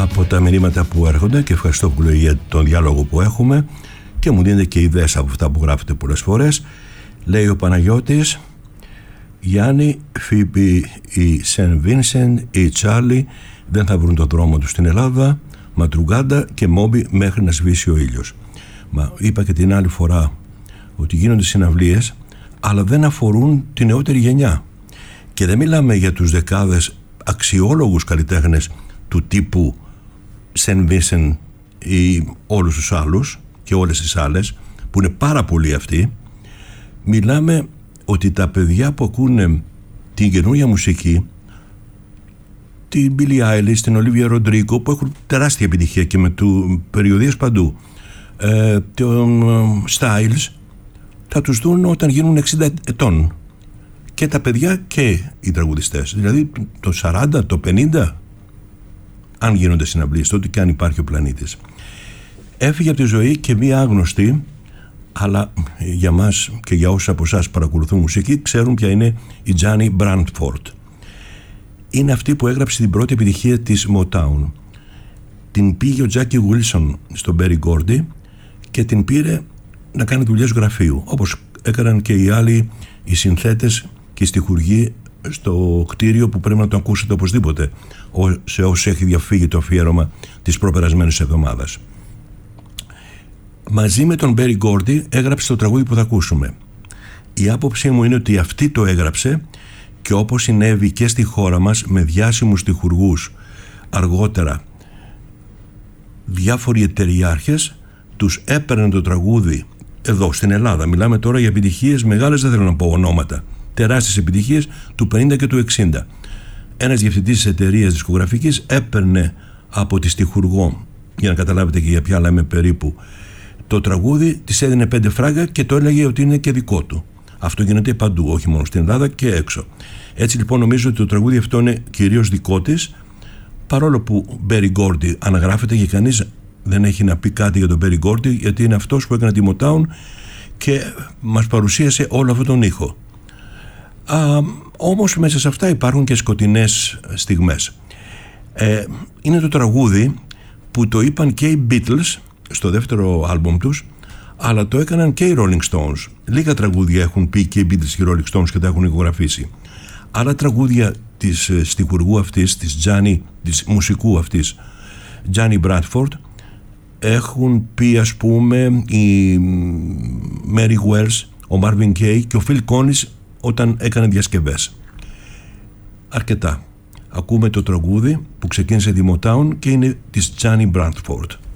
από τα μηνύματα που έρχονται και ευχαριστώ πολύ για τον διάλογο που έχουμε και μου δίνετε και ιδέες από αυτά που γράφετε πολλές φορές. Λέει ο Παναγιώτης: Γιάννη, Φίμπη, η Σεν Βίνσεντ, η Τσάρλι δεν θα βρουν τον δρόμο τους στην Ελλάδα, Ματρουγκάντα και Μόμπι μέχρι να σβήσει ο ήλιος. Μα είπα και την άλλη φορά ότι γίνονται συναυλίες, αλλά δεν αφορούν τη νεότερη γενιά. Και δεν μιλάμε για τους δεκάδες αξιόλογους καλλιτέχνες του τύπου Σεν Βίνσεντ ή όλους τους άλλους και όλες τις άλλες, που είναι πάρα πολλοί αυτοί. Μιλάμε ότι τα παιδιά που ακούνε την καινούργια μουσική, την Billie Eilish, την Olivia Rodrigo, που έχουν τεράστια επιτυχία και με περιοδίες παντού, τον Styles, θα τους δουν όταν γίνουν 60 ετών, και τα παιδιά και οι τραγουδιστές, δηλαδή το 40, το 50, αν γίνονται συναυλίες, τότε και αν υπάρχει ο πλανήτης. Έφυγε από τη ζωή και μία άγνωστη, αλλά για μας και για όσους από εσάς παρακολουθούν μουσική ξέρουν ποια είναι η Τζάνι Μπραντφόρντ. Είναι αυτή που έγραψε την πρώτη επιτυχία της Motown. Την πήγε ο Τζάκι Γουίλσον στον Μπέρι Γκόρντι και την πήρε να κάνει δουλειές γραφείου, όπως έκαναν και οι άλλοι, οι συνθέτες και οι στιχουργοί στο κτίριο που πρέπει να το ακούσετε οπωσδήποτε σε όσους έχει διαφύγει το αφιέρωμα της προπερασμένης εβδομάδας. Μαζί με τον Μπέρι Γκόρντι έγραψε το τραγούδι που θα ακούσουμε. Η άποψή μου είναι ότι αυτή το έγραψε και όπως συνέβη και στη χώρα μας με διάσημους στιχουργούς αργότερα, διάφοροι εταιριάρχες τους έπαιρναν το τραγούδι εδώ στην Ελλάδα. Μιλάμε τώρα για επιτυχίες μεγάλες, δεν θέλω να πω ονόματα, τεράστιες επιτυχίες του 50 και του 60. Ένας διευθυντής της εταιρείας δισκογραφικής έπαιρνε από τη στιχουργό, για να καταλάβετε και για ποια λέμε περίπου, το τραγούδι, της έδινε 5 φράγκα και το έλεγε ότι είναι και δικό του. Αυτό γίνεται παντού, όχι μόνο στην Ελλάδα και έξω. Έτσι λοιπόν νομίζω ότι το τραγούδι αυτό είναι κυρίως δικό της, παρόλο που Μπέρι Γκόρντι αναγράφεται και κανείς δεν έχει να πει κάτι για τον Μπέρι Γκόρντι, γιατί είναι αυτός που έκανε τη Motown και μας παρουσίασε όλο αυτόν τον ήχο. Όμως μέσα σε αυτά υπάρχουν και σκοτεινές στιγμές. Είναι το τραγούδι που το είπαν και οι Beatles στο δεύτερο άλμπουμ τους, αλλά το έκαναν και οι Rolling Stones. Λίγα τραγούδια έχουν πει και οι Beatles και οι Rolling Stones και τα έχουν ηχογραφήσει. Άλλα τραγούδια της στιχουργού αυτής, της μουσικού αυτής, Τζάνι Μπραντφόρντ, έχουν πει ας πούμε η Mary Wells, ο Marvin Gaye και ο Phil Collins όταν έκανε διασκευές. Αρκετά. Ακούμε το τραγούδι που ξεκίνησε τη Motown και είναι της Τζάνι Μπραντφόρντ.